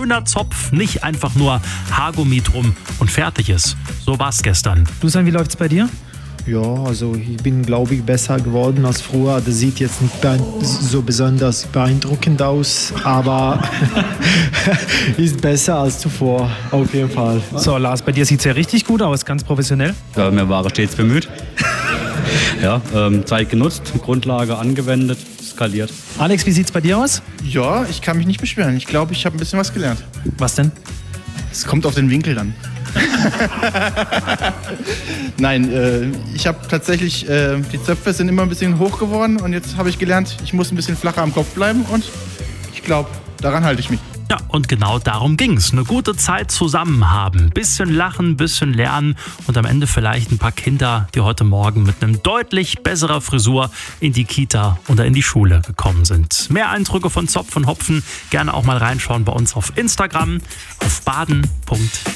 schöner Zopf, nicht einfach nur Haargummi drum und fertig ist. So war's gestern. Dusan, wie läuft's bei dir? Ja, also ich bin, glaube ich, besser geworden als früher. Das sieht jetzt nicht so besonders beeindruckend aus, aber ist besser als zuvor, auf jeden Fall. So, Lars, bei dir sieht's ja richtig gut aus, ganz professionell. Ja, mir war stets bemüht. Ja, Zeit genutzt, Grundlage angewendet, skaliert. Alex, wie sieht's bei dir aus? Ja, ich kann mich nicht beschweren. Ich glaube, ich habe ein bisschen was gelernt. Was denn? Es kommt auf den Winkel dann. Nein, ich habe tatsächlich, die Zöpfe sind immer ein bisschen hoch geworden und jetzt habe ich gelernt, ich muss ein bisschen flacher am Kopf bleiben und ich glaube, daran halte ich mich. Ja, und genau darum ging's. Eine gute Zeit zusammen haben. Bisschen lachen, bisschen lernen und am Ende vielleicht ein paar Kinder, die heute Morgen mit einem deutlich besserer Frisur in die Kita oder in die Schule gekommen sind. Mehr Eindrücke von Zopf und Hopfen gerne auch mal reinschauen bei uns auf Instagram auf baden.de.